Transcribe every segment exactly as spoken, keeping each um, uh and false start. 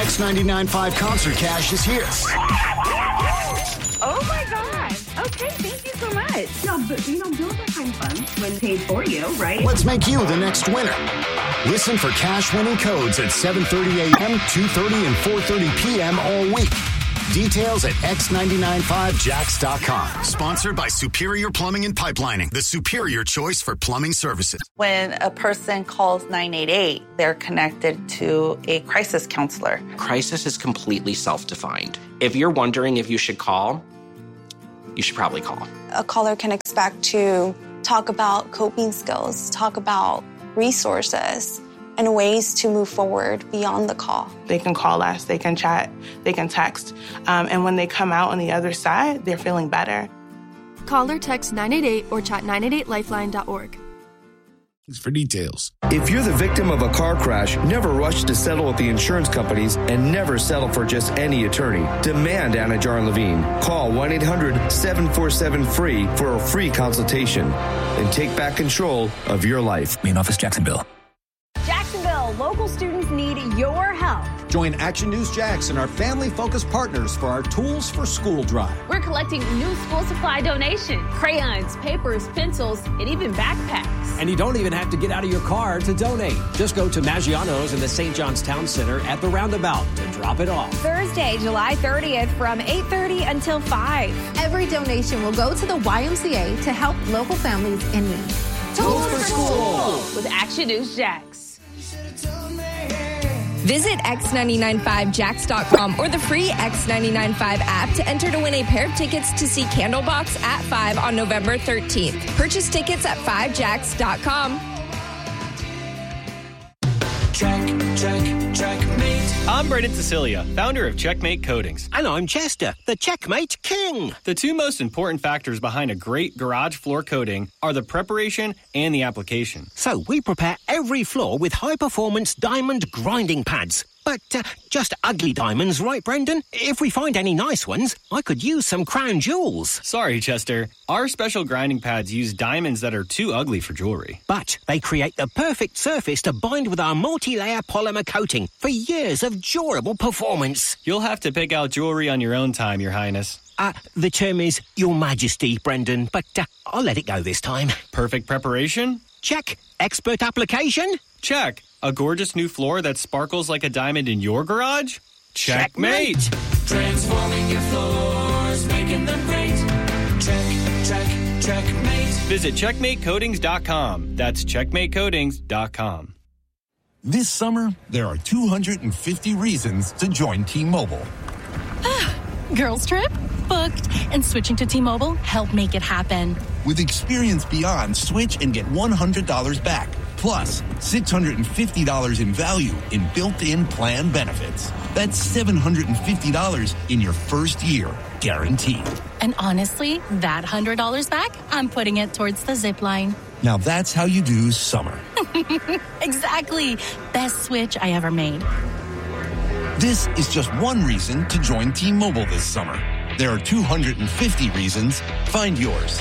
X ninety-nine point five Concert Cash is here. Oh, my God. Okay, thank you so much. No, but, you know, bills are kind of fun when paid for you, right? Let's make you the next winner. Listen for cash winning codes at seven thirty a.m., two thirty, and four thirty p.m. all week. Details at x nine nine five jacks dot com. Sponsored by Superior Plumbing and Pipelining, the superior choice for plumbing services. When a person calls nine eight eight, they're connected to a crisis counselor. Crisis is completely self-defined. If you're wondering if you should call, you should probably call. A caller can expect to talk about coping skills, talk about resources, and ways to move forward beyond the call. They can call us, they can chat, they can text. Um, and when they come out on the other side, they're feeling better. Call or text nine eight eight or chat nine eight eight lifeline dot org. For details. If you're the victim of a car crash, never rush to settle with the insurance companies and never settle for just any attorney. Demand Anna Jar Levine. Call one eight hundred seven four seven free for a free consultation and take back control of your life. Main office, Jacksonville. Jacksonville, local students need your help. Join Action News Jax and our family-focused partners for our Tools for School drive. We're collecting new school supply donations, crayons, papers, pencils, and even backpacks. And you don't even have to get out of your car to donate. Just go to Maggiano's in the Saint John's Town Center at the roundabout to drop it off. Thursday, July thirtieth from eight thirty until five. Every donation will go to the Y M C A to help local families in need. Tools for School with Action News Jax. Visit x nine nine five jacks dot com or the free X nine nine five app to enter to win a pair of tickets to see Candlebox at five on November thirteenth. Purchase tickets at five jacks dot com. Check, check, checkmate. I'm Brendan Cecilia, founder of Checkmate Coatings. And I'm Chester, the Checkmate King. The two most important factors behind a great garage floor coating are the preparation and the application. So we prepare every floor with high-performance diamond grinding pads. But uh, just ugly diamonds, right, Brendan? If we find any nice ones, I could use some crown jewels. Sorry, Chester. Our special grinding pads use diamonds that are too ugly for jewelry. But they create the perfect surface to bind with our multi-layer polymer coating for years of durable performance. You'll have to pick out jewelry on your own time, Your Highness. Uh, the term is Your Majesty, Brendan, but uh, I'll let it go this time. Perfect preparation? Check. Expert application? Check. A gorgeous new floor that sparkles like a diamond in your garage? Checkmate! Transforming your floors, making them great. Check, check, checkmate. Visit checkmate coatings dot com. That's checkmate coatings dot com. This summer, there are two hundred fifty reasons to join T-Mobile. Girls trip? Booked. And switching to T-Mobile helped make it happen. With Experience Beyond, switch and get one hundred dollars back. Plus, six hundred fifty dollars in value in built-in plan benefits. That's seven hundred fifty dollars in your first year, guaranteed. And honestly, that one hundred dollars back, I'm putting it towards the zip line. Now that's how you do summer. Exactly. Best switch I ever made. This is just one reason to join T-Mobile this summer. There are two hundred fifty reasons. Find yours.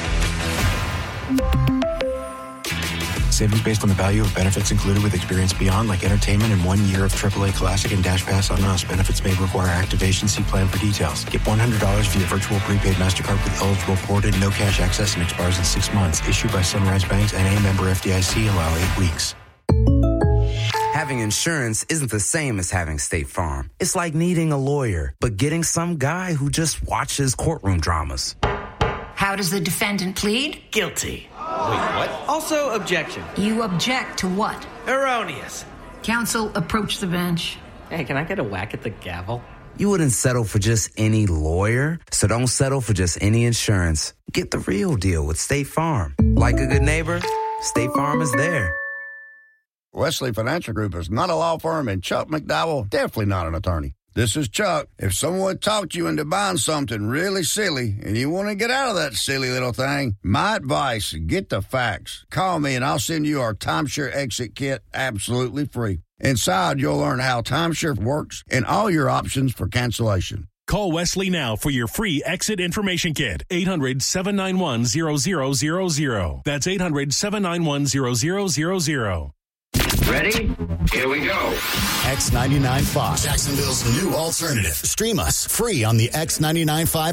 Savings based on the value of benefits included with Experience Beyond, like entertainment and one year of triple A Classic and Dash Pass on us. Benefits may require activation. See plan for details. Get one hundred dollars via virtual prepaid MasterCard with eligible ported, no cash access, and expires in six months. Issued by Sunrise Banks and a member F D I C. Allow eight weeks. Having insurance isn't the same as having State Farm. It's like needing a lawyer, but getting some guy who just watches courtroom dramas. How does the defendant plead? Guilty. Wait, what? Also, objection. You object to what? Erroneous. Counsel, approach the bench. Hey, can I get a whack at the gavel? You wouldn't settle for just any lawyer, so don't settle for just any insurance. Get the real deal with State Farm. Like a good neighbor, State Farm is there. Wesley Financial Group is not a law firm, and Chuck McDowell definitely not an attorney. This is Chuck. If someone talked you into buying something really silly and you want to get out of that silly little thing, my advice, get the facts. Call me and I'll send you our timeshare exit kit absolutely free. Inside, you'll learn how timeshare works and all your options for cancellation. Call Wesley now for your free exit information kit. eight hundred, seven nine one, zero zero zero zero. That's eight hundred, seven nine one, zero zero zero zero. Ready? Here we go. X ninety-nine point five, Jacksonville's new alternative. Stream us free on the X ninety-nine point five